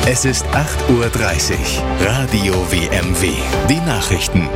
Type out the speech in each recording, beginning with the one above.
Es ist 8:30 Uhr. Radio WMW. Die Nachrichten.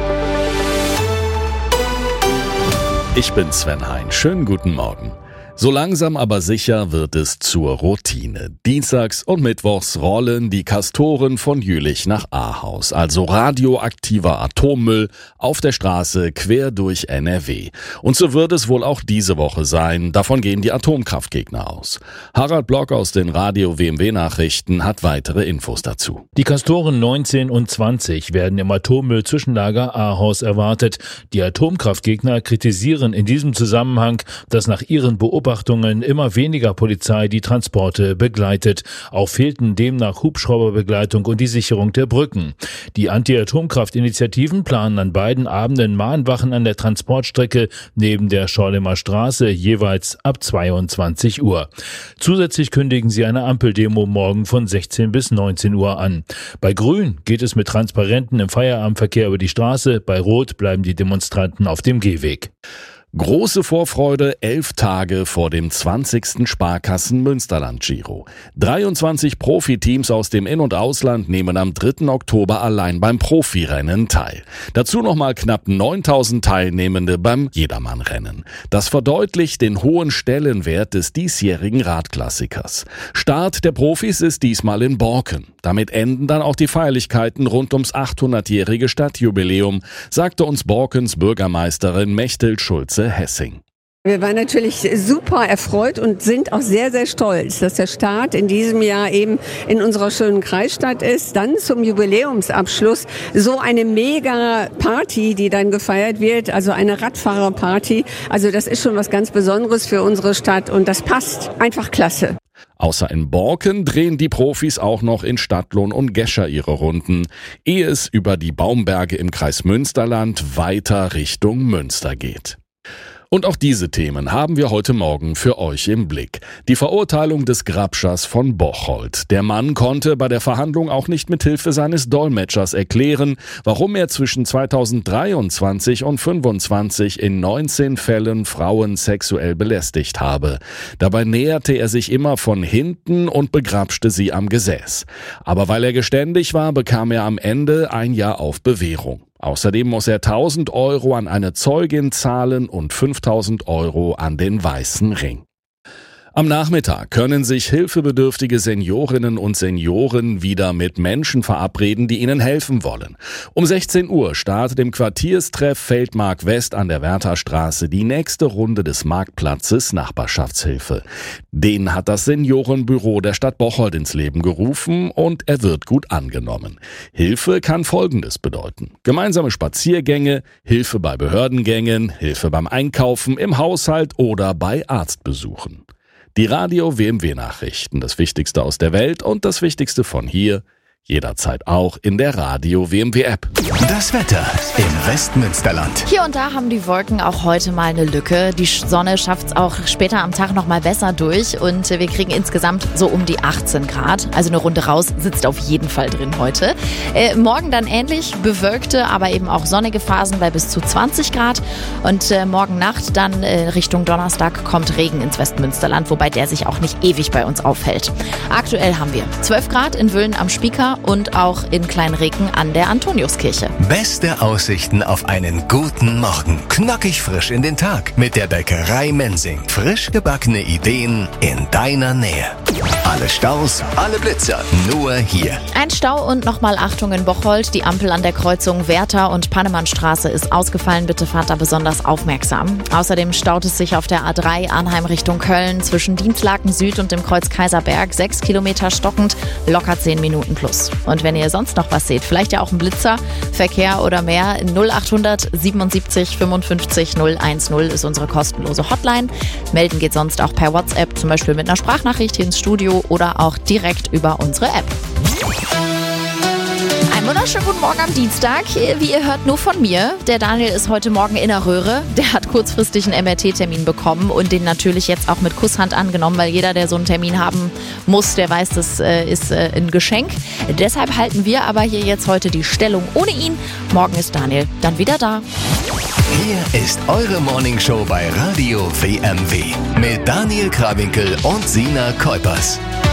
Ich bin Sven Hein. Schönen guten Morgen. So langsam aber sicher wird es zur Routine. Dienstags und mittwochs rollen die Castoren von Jülich nach Ahaus, also radioaktiver Atommüll, auf der Straße quer durch NRW. Und so wird es wohl auch diese Woche sein. Davon gehen die Atomkraftgegner aus. Harald Block aus den Radio WMW Nachrichten hat weitere Infos dazu. Die Castoren 19 und 20 werden im Atommüll-Zwischenlager Ahaus erwartet. Die Atomkraftgegner kritisieren in diesem Zusammenhang, dass nach ihren Beobachtungen immer weniger Polizei die Transporte begleitet. Auch fehlten demnach Hubschrauberbegleitung und die Sicherung der Brücken. Die Anti-Atomkraft-Initiativen planen an beiden Abenden Mahnwachen an der Transportstrecke neben der Schorlemer Straße, jeweils ab 22 Uhr. Zusätzlich kündigen sie eine Ampeldemo morgen von 16 bis 19 Uhr an. Bei Grün geht es mit Transparenten im Feierabendverkehr über die Straße, bei Rot bleiben die Demonstranten auf dem Gehweg. Große Vorfreude 11 Tage vor dem 20. Sparkassen-Münsterland-Giro. 23 Profiteams aus dem In- und Ausland nehmen am 3. Oktober allein beim Profirennen teil. Dazu nochmal knapp 9.000 Teilnehmende beim Jedermann-Rennen. Das verdeutlicht den hohen Stellenwert des diesjährigen Radklassikers. Start der Profis ist diesmal in Borken. Damit enden dann auch die Feierlichkeiten rund ums 800-jährige Stadtjubiläum, sagte uns Borkens Bürgermeisterin Mechthild Schulze-Hessing. Wir waren natürlich super erfreut und sind auch sehr, sehr stolz, dass der Start in diesem Jahr eben in unserer schönen Kreisstadt ist. Dann zum Jubiläumsabschluss so eine Mega-Party, die dann gefeiert wird, also eine Radfahrerparty. Also das ist schon was ganz Besonderes für unsere Stadt und das passt einfach klasse. Außer in Borken drehen die Profis auch noch in Stadtlohn und Gescher ihre Runden, ehe es über die Baumberge im Kreis Münsterland weiter Richtung Münster geht. Und auch diese Themen haben wir heute Morgen für euch im Blick. Die Verurteilung des Grabschers von Bocholt. Der Mann konnte bei der Verhandlung auch nicht mit Hilfe seines Dolmetschers erklären, warum er zwischen 2023 und 2025 in 19 Fällen Frauen sexuell belästigt habe. Dabei näherte er sich immer von hinten und begrapschte sie am Gesäß. Aber weil er geständig war, bekam er am Ende ein Jahr auf Bewährung. Außerdem muss er 1.000 Euro an eine Zeugin zahlen und 5.000 Euro an den Weißen Ring. Am Nachmittag können sich hilfebedürftige Seniorinnen und Senioren wieder mit Menschen verabreden, die ihnen helfen wollen. Um 16 Uhr startet im Quartierstreff Feldmark West an der Wärterstraße die nächste Runde des Marktplatzes Nachbarschaftshilfe. Den hat das Seniorenbüro der Stadt Bocholt ins Leben gerufen und er wird gut angenommen. Hilfe kann Folgendes bedeuten: gemeinsame Spaziergänge, Hilfe bei Behördengängen, Hilfe beim Einkaufen, im Haushalt oder bei Arztbesuchen. Die Radio WMW Nachrichten, das Wichtigste aus der Welt und das Wichtigste von hier, jederzeit auch in der Radio WMW App. Das Wetter im Westmünsterland. Hier und da haben die Wolken auch heute mal eine Lücke. Die Sonne schafft es auch später am Tag noch mal besser durch und wir kriegen insgesamt so um die 18 Grad. Also eine Runde raus sitzt auf jeden Fall drin heute. Morgen dann ähnlich bewölkte, aber eben auch sonnige Phasen bei bis zu 20 Grad. Und morgen Nacht dann Richtung Donnerstag kommt Regen ins Westmünsterland, wobei der sich auch nicht ewig bei uns aufhält. Aktuell haben wir 12 Grad in Wöhlen am Spieker und auch in Kleinreken an der Antoniuskirche. Beste Aussichten auf einen guten Morgen. Knackig frisch in den Tag mit der Bäckerei Mensing. Frisch gebackene Ideen in deiner Nähe. Alle Staus, alle Blitzer, nur hier. Ein Stau und nochmal Achtung in Bocholt. Die Ampel an der Kreuzung Werther- und Pannemannstraße ist ausgefallen. Bitte fahrt da besonders aufmerksam. Außerdem staut es sich auf der A3 Arnheim Richtung Köln zwischen Dienstlaken Süd und dem Kreuz Kaiserberg. 6 Kilometer stockend, locker 10 Minuten plus. Und wenn ihr sonst noch was seht, vielleicht ja auch ein Blitzer, Verkehr oder mehr, 0800 77 55 010 ist unsere kostenlose Hotline. Melden geht sonst auch per WhatsApp, zum Beispiel mit einer Sprachnachricht hier ins Studio oder auch direkt über unsere App. Einen wunderschönen guten Morgen am Dienstag. Wie ihr hört, nur von mir. Der Daniel ist heute Morgen in der Röhre. Der hat kurzfristig einen MRT-Termin bekommen und den natürlich jetzt auch mit Kusshand angenommen, weil jeder, der so einen Termin haben muss, der weiß, das ist ein Geschenk. Deshalb halten wir aber hier jetzt heute die Stellung ohne ihn. Morgen ist Daniel dann wieder da. Hier ist eure Morningshow bei Radio WMW mit Daniel Krawinkel und Sina Kuipers.